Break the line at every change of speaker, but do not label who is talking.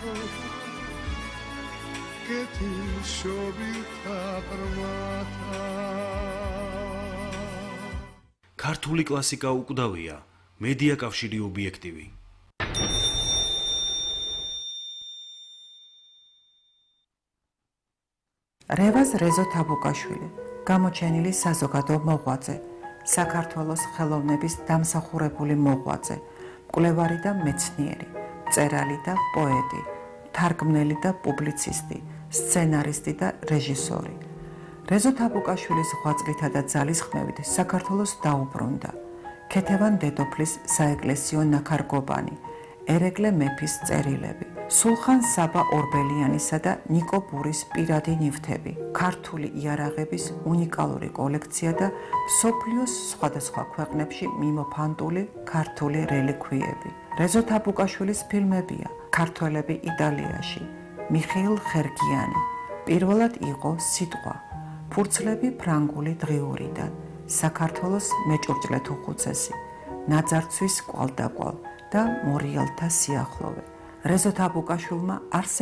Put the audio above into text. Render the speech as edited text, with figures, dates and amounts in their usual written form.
ქართული კლასიკა უკვდავია, მედია კავშირი ობიექტივი.
რევაზ რეზო თაბუკაშვილი, გამოჩენილი საზოგადო მოღვაწე, საქართველოს ხელოვნების დამსახურებული მოღვაწე, მკვლევარი და მეცნიერი, მწერალი და პოეტი, თარგმნელი და პუბლიცისტი, სცენარისტი და რეჟისორი. რეზო თაბუკაშვილის ღვაწლითა და ძალისხმევით საქართველოს დაუბრუნდა ქეთევან დედოფლის საეკლესიო ნაქარგობანი, ერეკლე მეფის წერილები, სულხან საბა ორბელიანისა და ნიკო ბურის პირადი ნივთები, ქართული იარაღების უნიკალური კოლექცია და მსოფლიოს სხვადასხვა ქვეყნებში მიმოფანტული ქართული რელიქვიები. რეზო თაბუკაშვილის ფილმებია ქართველები იტალიაში, მიხეილ ხერგიანი, პირველად იყო სიტყვა, ფურცლები ფრანგული დღიურიდან, საქართველოს მეჭურჭლეთ უხუცესი, ნაძარცვის კვალდაკვალ და მორიელთა სიახლოვე. რეზო თაბუკაშვილმა